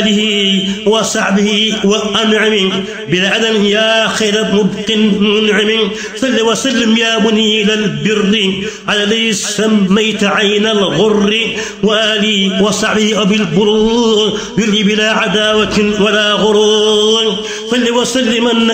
وصحبه وأنعم بالعدل يا خير مبق منعم. صل وسلم يا منيل البر على الذي سميت عين الغر وآلي وصحبه وبالبرور بلا عداوة ولا غرور. صل وسلم